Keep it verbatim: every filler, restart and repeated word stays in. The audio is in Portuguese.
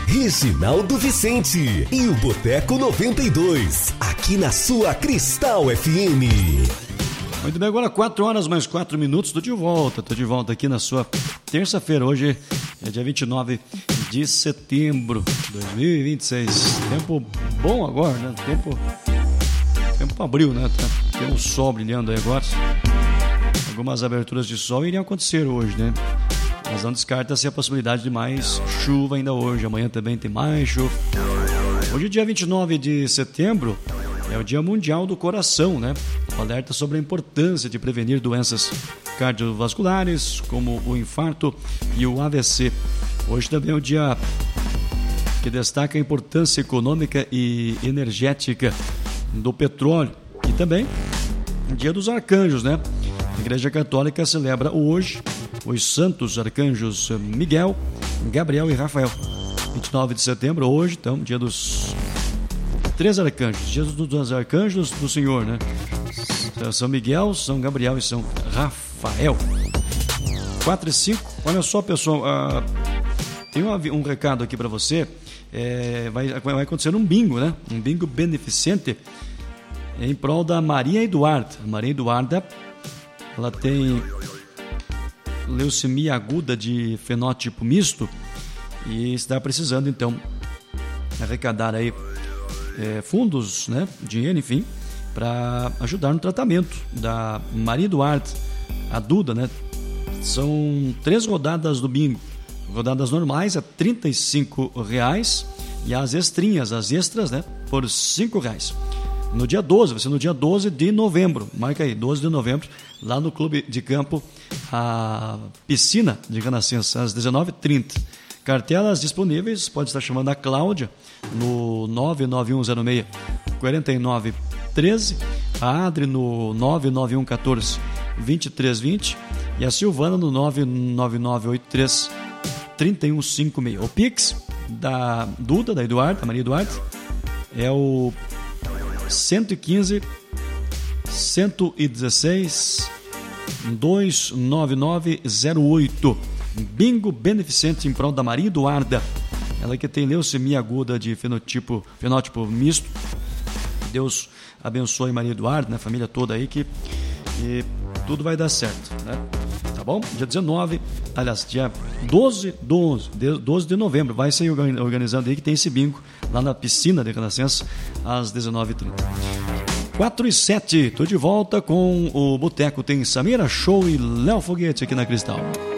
Reginaldo Vicente e o Boteco noventa e dois, aqui na sua Cristal F M. Muito bem, agora quatro horas mais quatro minutos, tô de volta, tô de volta aqui na sua terça-feira. Hoje é dia vinte e nove de setembro de dois mil e vinte e seis. Tempo bom agora, né? Tempo, tempo abril, né? Tem um sol brilhando aí agora. Algumas aberturas de sol iriam acontecer hoje, né? Mas não descarta-se a possibilidade de mais chuva ainda hoje. Amanhã também tem mais chuva. Hoje, dia vinte e nove de setembro, é o Dia Mundial do Coração, né? O alerta sobre a importância de prevenir doenças cardiovasculares, como o infarto e o A V C. Hoje também é o dia que destaca a importância econômica e energética do petróleo. E também o Dia dos Arcanjos, né? A Igreja Católica celebra hoje os santos arcanjos Miguel, Gabriel e Rafael. vinte e nove de setembro, hoje, então, dia dos três arcanjos, dia dos arcanjos do Senhor, né? São Miguel, São Gabriel e São Rafael. quatro e cinco, olha só, pessoal, uh, tem um, um recado aqui para você. É, vai, vai acontecer um bingo, né? Um bingo beneficente em prol da Maria Eduarda. A Maria Eduarda, ela tem leucemia aguda de fenótipo misto e está precisando, então, arrecadar aí é, fundos, né, dinheiro, enfim, para ajudar no tratamento da Maria Eduarda, a Duda, né? São três rodadas do bingo. Rodadas normais a trinta e cinco reais e as extrinhas, as extras, né, por cinco reais. No dia doze, vai ser no dia doze de novembro, marca aí, doze de novembro, lá no Clube de Campo, a Piscina de Renascença, às dezenove e trinta. Cartelas disponíveis, pode estar chamando a Cláudia no nove nove um zero seis quatro nove um três, a Adri no nove nove um um quatro dois três dois zero e a Silvana no nove nove nove oito três três um cinco seis. O Pix da Duda, da Eduarda, da Maria Eduarda, é o cento e quinze, cento e dezesseis, dois nove nove zero oito. Bingo beneficente em prol da Maria Eduarda. Ela que tem leucemia aguda de fenotipo, fenótipo misto. Deus abençoe Maria Eduarda, né? A família toda aí, que, que tudo vai dar certo, né? Tá bom? Dia dezenove, aliás, dia doze, doze, doze de novembro, vai ser organizando aí, que tem esse bingo lá na Piscina de Renascença, às dezenove e trinta. quatro e sete, tô de volta com o Boteco. Tem Samira Show e Léo Foguete aqui na Cristal.